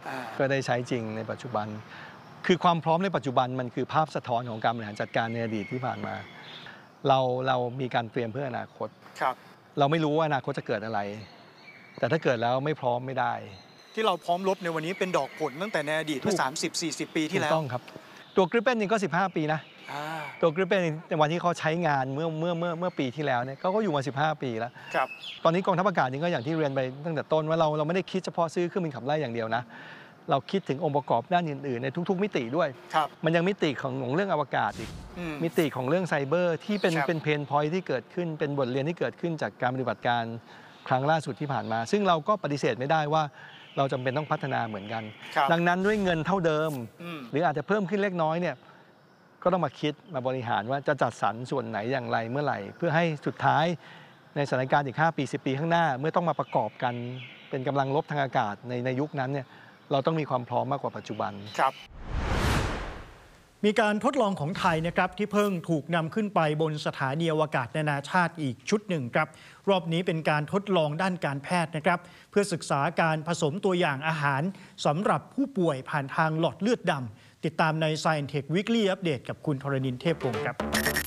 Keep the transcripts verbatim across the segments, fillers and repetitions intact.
ก็ได้ใช้จริงในปัจจุบันคือความพร้อมในปัจจุบันมันคือภาพสะท้อนของการบริหารจัดการในอดีตที่ผ่านมาเราเรามีการเตรียมเพื่ออนาคตครับเราไม่รู้ว่าอนาคตจะเกิดอะไรแต่ถ้าเกิดแล้วไม่พร้อมไม่ได้ที่เราพร้อมรบในวันนี้เป็นดอกผลตั้งแต่ในอดีตเมื่อ สามสิบสี่สิบ ปีที่แล้วถูกต้องครับตัวกริปเปนนี่ก็สิบห้าปีนะตัวกริปเปนในวันที่เขาใช้งานเมื่อเมื่อเมื่อเมื่อปีที่แล้วเนี่ยเขาก็อยู่มาสิบห้าปีแล้วครับตอนนี้กองทัพอากาศนี่ก็อย่างที่เรียนไปตั้งแต่ต้นว่าเราเราไม่ได้คิดเฉพาะซื้อเครื่องบินขับไล่อย่างเดียวนะเราคิดถึงองค์ประกอบด้านอื่นๆในทุกๆมิติด้วยมันยังมิติของเรื่องอวกาศอีกมิติของเรื่องไซเบอร์ที่เป็นเป็นเพนพอยท์ที่เกิดขึ้นเป็นบทเรียนที่เกิดขึ้นจากการปฏิบัติการครั้งล่าสุดที่ผ่านมาซึ่งเราก็ปฏิเสธไม่ได้ว่าเราจำเป็นต้องพัฒนาเหมือนกันดังนั้นด้วยเงินเท่าเดิมหรืออาจจะเพิ่มขึ้นเล็กน้อยเนี่ยก็ต้องมาคิดมาบริหารว่าจะจัดสรรส่วนไหนอย่างไรเมื่อไหร่เพื่อให้สุดท้ายในสถานการณ์อีกห้าปีสิบปีข้างหน้าเมื่อต้องมาประกอบกันเป็นกำลังรบทางอากาศในในยุคนั้นเนี่ยเราต้องมีความพร้อมมากกว่าปัจจุบันครับมีการทดลองของไทยนะครับที่เพิ่งถูกนำขึ้นไปบนสถานีอวกาศนานาชาติอีกชุดหนึ่งครับรอบนี้เป็นการทดลองด้านการแพทย์นะครับเพื่อศึกษาการผสมตัวอย่างอาหารสำหรับผู้ป่วยผ่านทางหลอดเลือดดำติดตามใน Science Tech Weekly Update กับคุณธรณินทร์เทพวงศ์ครับ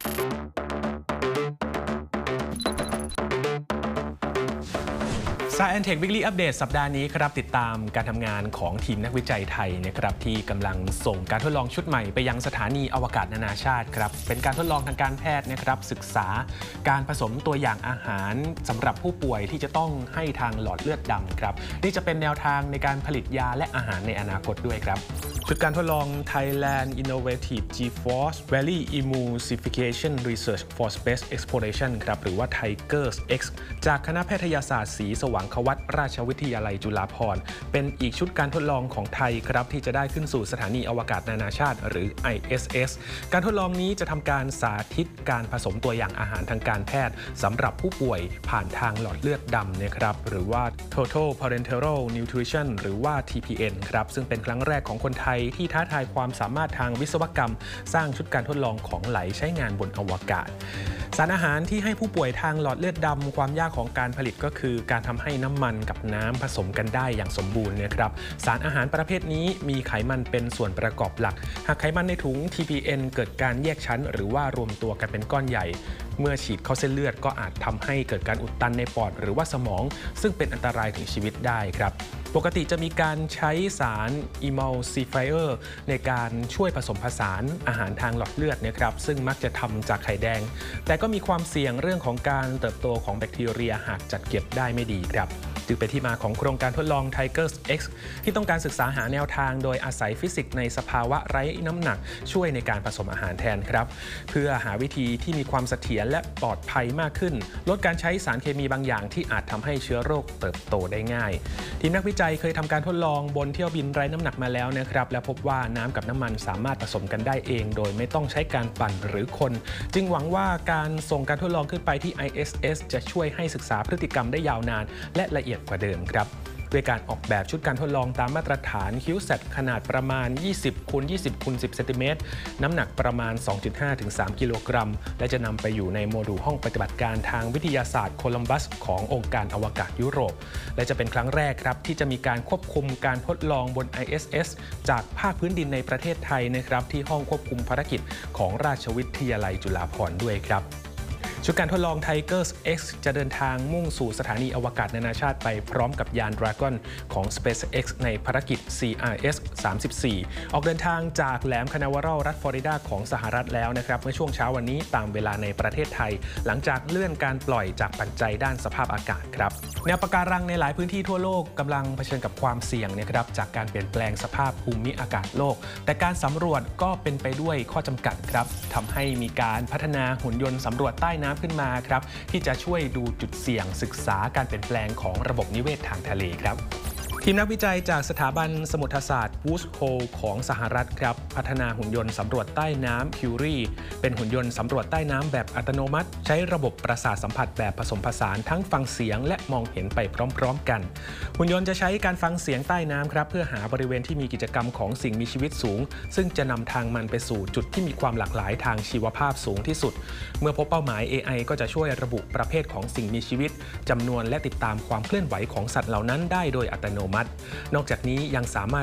Science Tech Weekly Update สัปดาห์นี้ครับติดตามการทำงานของทีมนักวิจัยไทยนะครับที่กำลังส่งการทดลองชุดใหม่ไปยังสถานีอวกาศนานาชาติครับเป็นการทดลองทางการแพทย์นะครับศึกษาการผสมตัวอย่างอาหารสำหรับผู้ป่วยที่จะต้องให้ทางหลอดเลือดดำครับนี่จะเป็นแนวทางในการผลิตยาและอาหารในอนาคตด้วยครับชุดการทดลอง Thailand Innovative G-Force Valley Emulsification Research for Space Exploration ครับหรือว่า Tigers X จากคณะแพทยศาสตร์ศรีสว่างควัตราชวิทยาลัยจุฬาภรณ์เป็นอีกชุดการทดลองของไทยครับที่จะได้ขึ้นสู่สถานีอวกาศนานาชาติหรือ ไอ เอส เอส การทดลองนี้จะทำการสาธิตการผสมตัวอย่างอาหารทางการแพทย์สำหรับผู้ป่วยผ่านทางหลอดเลือดดำนะครับหรือว่า Total Parenteral Nutrition หรือว่า ที พี เอ็น ครับซึ่งเป็นครั้งแรกของคนไทยที่ท้าทายความสามารถทางวิศวกรรมสร้างชุดการทดลองของไหลใช้งานบนอวกาศสารอาหารที่ให้ผู้ป่วยทางหลอดเลือดดำความยากของการผลิตก็คือการทำให้น้ำมันกับน้ำผสมกันได้อย่างสมบูรณ์นะครับสารอาหารประเภทนี้มีไขมันเป็นส่วนประกอบหลักหากไขมันในถุง ที พี เอ็น เกิดการแยกชั้นหรือว่ารวมตัวกันเป็นก้อนใหญ่เมื่อฉีดเข้าเส้นเลือดก็อาจทำให้เกิดการอุดตันในปอดหรือว่าสมองซึ่งเป็นอันตรายถึงชีวิตได้ครับปกติจะมีการใช้สาร Emulsifier ในการช่วยผสมผสานอาหารทางหลอดเลือดนะครับซึ่งมักจะทำจากไข่แดงแต่ก็มีความเสี่ยงเรื่องของการเติบโตของแบคทีเรียหากจัดเก็บได้ไม่ดีครับจึงเป็นที่มาของโครงการทดลอง Tigers X ที่ต้องการศึกษาหาแนวทางโดยอาศัยฟิสิกส์ในสภาวะไร้น้ำหนักช่วยในการผสมอาหารแทนครับเพื่อหาวิธีที่มีความเสถียรและปลอดภัยมากขึ้นลดการใช้สารเคมีบางอย่างที่อาจทำให้เชื้อโรคเติบโตได้ง่ายทีมนักวิจัยเคยทำการทดลองบนเที่ยวบินไร้น้ำหนักมาแล้วนะครับและพบว่าน้ำกับน้ำมันสามารถผสมกันได้เองโดยไม่ต้องใช้การปั่นหรือคนจึงหวังว่าการส่งการทดลองขึ้นไปที่ ไอ เอส เอส จะช่วยให้ศึกษาพฤติกรรมได้ยาวนานและละเอียดกว่าเดิมครับด้วยการออกแบบชุดการทดลองตามมาตรฐานคิวแซทขนาดประมาณ ยี่สิบคูณยี่สิบคูณสิบ เซนติเมตรน้ำหนักประมาณ สองจุดห้าถึงสาม กิโลกรัมและจะนำไปอยู่ในโมดูลห้องปฏิบัติการทางวิทยาศาสตร์โคลัมบัสขององค์การอวกาศยุโรปและจะเป็นครั้งแรกครับที่จะมีการควบคุมการทดลองบน ไอ เอส เอส จากภาคพื้นดินในประเทศไทยนะครับที่ห้องควบคุมภารกิจของราชวิทยาลัยจุฬาภรณ์ด้วยครับชุดการทดลอง Tigers X จะเดินทางมุ่งสู่สถานีอวกาศนานาชาติไปพร้อมกับยาน Dragon ของ SpaceX ในภารกิจ ซี อาร์ เอส สามสิบสี่ ออกเดินทางจากแหลมคานาเวอรัลรัฐฟลอริดาของสหรัฐแล้วนะครับเมื่อช่วงเช้าวันนี้ตามเวลาในประเทศไทยหลังจากเลื่อนการปล่อยจากปัจจัยด้านสภาพอากาศครับแนวปะการังในหลายพื้นที่ทั่วโลกกำลังเผชิญกับความเสี่ยงนะครับจากการเปลี่ยนแปลงสภาพภูมิอากาศโลกแต่การสำรวจก็เป็นไปด้วยข้อจำกัดครับทำให้มีการพัฒนาหุ่นยนต์สำรวจใต้น้ำขึ้นมาครับที่จะช่วยดูจุดเสี่ยงศึกษาการเปลี่ยนแปลงของระบบนิเวศทางทะเลครับทีมนักวิจัยจากสถาบันสมุทรศาสตร์วูสโฮของสหรัฐครับพัฒนาหุ่นยนต์สำรวจใต้น้ำคิวรีเป็นหุ่นยนต์สำรวจใต้น้ำแบบอัตโนมัติใช้ระบบประสาทสัมผัสแบบผสมผสานทั้งฟังเสียงและมองเห็นไปพร้อมๆกันหุ่นยนต์จะใช้การฟังเสียงใต้น้ำครับเพื่อหาบริเวณที่มีกิจกรรมของสิ่งมีชีวิตสูงซึ่งจะนำทางมันไปสู่จุดที่มีความหลากหลายทางชีวภาพสูงที่สุดเมื่อพบเป้าหมาย เอ ไอ ก็จะช่วยระบุประเภทของสิ่งมีชีวิตจำนวนและติดตามความเคลื่อนไหวของสัตว์เหล่านั้นได้โดยอัตโนมัตินอกจากนี้ยังสามารถ